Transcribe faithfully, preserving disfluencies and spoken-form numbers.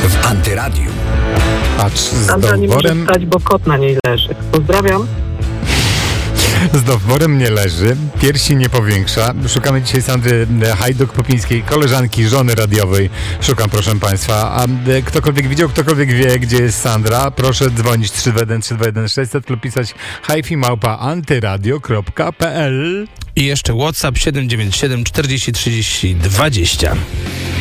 w Antyradiu. Patrz, z Sandra nie może doworem, wstać, bo kot na niej leży. Pozdrawiam. z doworem nie leży, piersi nie powiększa. Szukamy dzisiaj Sandry Hajduk-Popińskiej, koleżanki, żony radiowej. Szukam, proszę Państwa. A e, ktokolwiek widział, ktokolwiek wie, gdzie jest Sandra, proszę dzwonić trzy dwa jeden trzy dwa jeden sześćset lub pisać hi-fi małpa antyradio kropka p l. I jeszcze WhatsApp siedem dziewięć siedem czterdzieści trzydzieści dwadzieścia.